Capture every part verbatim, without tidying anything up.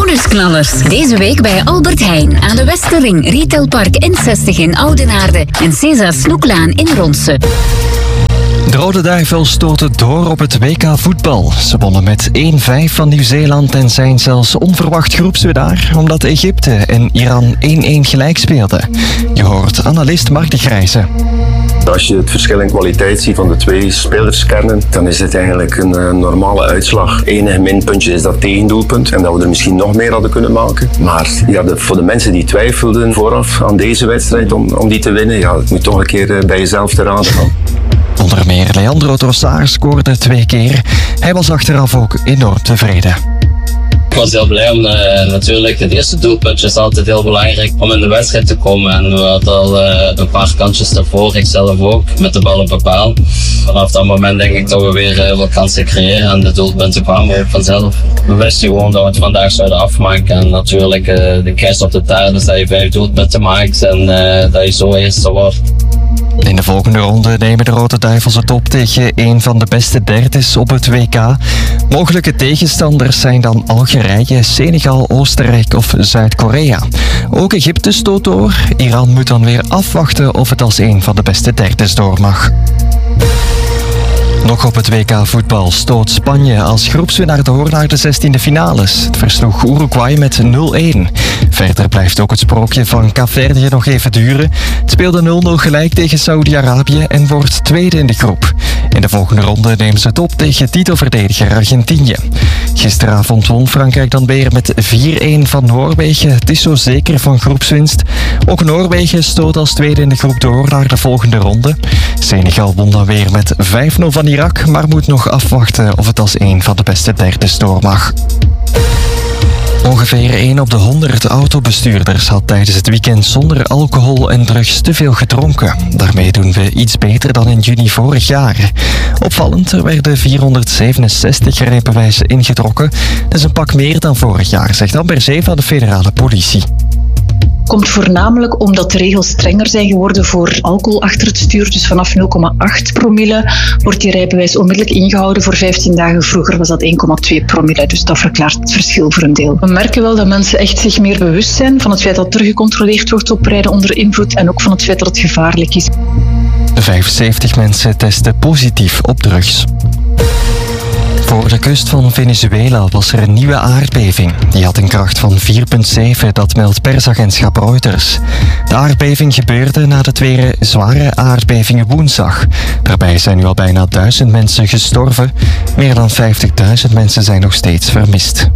Bonusknallers. Deze week bij Albert Heijn aan de Westerring, Retailpark N zestig in Oudenaarde en César Snoeklaan in Ronse. De Rode Duivels stoten door op het W K voetbal. Ze wonnen met één vijf van Nieuw-Zeeland en zijn zelfs onverwacht groepswinnaar, omdat Egypte en Iran één-één gelijk speelden. Je hoort analist Mark de Grijze. Als je het verschil in kwaliteit ziet van de twee spelerskernen, dan is het eigenlijk een uh, normale uitslag. Enig minpuntje is dat tegendoelpunt en dat we er misschien nog meer hadden kunnen maken. Maar ja, de, voor de mensen die twijfelden vooraf aan deze wedstrijd om, om die te winnen, ja, het moet toch een keer uh, bij jezelf te raden gaan. Onder meer Leandro Trossard scoorde twee keer. Hij was achteraf ook enorm tevreden. Ik was heel blij om uh, natuurlijk het eerste doelpuntje is altijd heel belangrijk om in de wedstrijd te komen. En we hadden al uh, een paar kantjes daarvoor, ik zelf ook, met de bal op de paal. Vanaf dat moment denk ik dat we weer uh, wat kansen creëren en de doelpunten kwamen ook vanzelf. We wisten gewoon dat we het vandaag zouden afmaken. En natuurlijk uh, de kerst op de taart is dat je vijf doelpunten maakt en uh, dat je zo eerste wordt. In de volgende ronde nemen de Rode Duivels het op tegen een van de beste derdes op het W K. Mogelijke tegenstanders zijn dan Algerije, Senegal, Oostenrijk of Zuid-Korea. Ook Egypte stoot door. Iran moet dan weer afwachten of het als een van de beste derdes door mag. Nog op het W K voetbal stoot Spanje als groepswinnaar door naar de zestiende finales. Het versloeg Uruguay met nul-één. Verder blijft ook het sprookje van Kaapverdië nog even duren. Het speelde nul-nul gelijk tegen Saudi-Arabië en wordt tweede in de groep. In de volgende ronde nemen ze het op tegen titelverdediger Argentinië. Gisteravond won Frankrijk dan weer met vier-één van Noorwegen. Het is zo zeker van groepswinst. Ook Noorwegen stoot als tweede in de groep door naar de volgende ronde. Senegal won dan weer met vijf-nul van Irak, maar moet nog afwachten of het als een van de beste derdes door mag. Ongeveer één op de honderd autobestuurders had tijdens het weekend zonder alcohol en drugs te veel gedronken. Daarmee doen we iets beter dan in juni vorig jaar. Opvallend, er werden vierhonderdzevenenzestig rijbewijzen ingetrokken. Dat is een pak meer dan vorig jaar, zegt Amber Zee van de federale politie. Komt voornamelijk omdat de regels strenger zijn geworden voor alcohol achter het stuur. Dus vanaf nul komma acht promille wordt die rijbewijs onmiddellijk ingehouden voor vijftien dagen. Vroeger was dat één komma twee promille, dus dat verklaart het verschil voor een deel. We merken wel dat mensen echt zich meer bewust zijn van het feit dat er gecontroleerd wordt op rijden onder invloed en ook van het feit dat het gevaarlijk is. vijfenzeventig mensen testen positief op drugs. Voor de kust van Venezuela was er een nieuwe aardbeving. Die had een kracht van vier komma zeven, dat meldt persagentschap Reuters. De aardbeving gebeurde na de twee zware aardbevingen woensdag. Daarbij zijn nu al bijna duizend mensen gestorven. Meer dan vijftigduizend mensen zijn nog steeds vermist.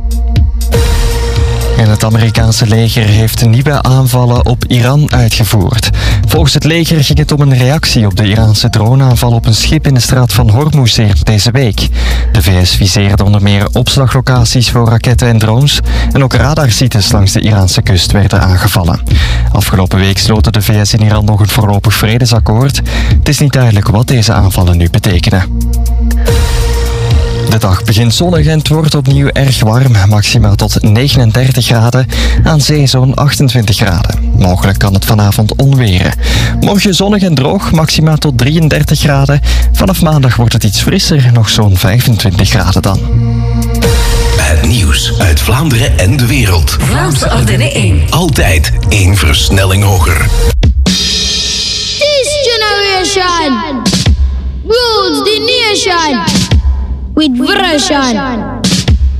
En het Amerikaanse leger heeft nieuwe aanvallen op Iran uitgevoerd. Volgens het leger ging het om een reactie op de Iraanse droneaanval op een schip in de straat van Hormuz deze week. De V S viseerde onder meer opslaglocaties voor raketten en drones en ook radarsites langs de Iraanse kust werden aangevallen. Afgelopen week sloten de V S en Iran nog een voorlopig vredesakkoord. Het is niet duidelijk wat deze aanvallen nu betekenen. De dag begint zonnig en het wordt opnieuw erg warm, maximaal tot negenendertig graden, aan zee zo'n achtentwintig graden. Mogelijk kan het vanavond onweren. Morgen zonnig en droog, maximaal tot drieëndertig graden. Vanaf maandag wordt het iets frisser, nog zo'n vijfentwintig graden dan. Het nieuws uit Vlaanderen en de wereld. Vlaamse Ardennen één. Altijd één versnelling hoger. This generation rules the nation with version.